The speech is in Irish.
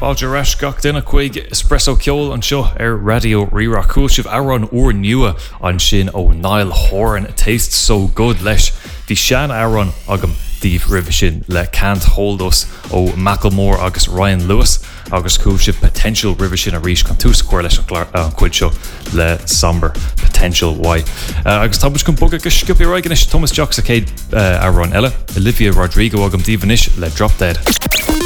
Fáilte reis gach duine chuig espresso ceol an seo radio Rira Coolshiv Aaron or Nua an sin ó Niall Horan. It tastes so good leis. Bhí Sean Aaron agam díobh ribh sin le Can't Hold Us ó Macklemore agus Ryan Lewis agus Coolshiv potential ribh sin a rís can tús cuair leis an cuid seo le Somber potential why. Agus tábus chun bog agus sciúpi roigan is Thomas Jocks a céad Aaron Ella Olivia Rodrigo agam díobhanis le Drop Dead.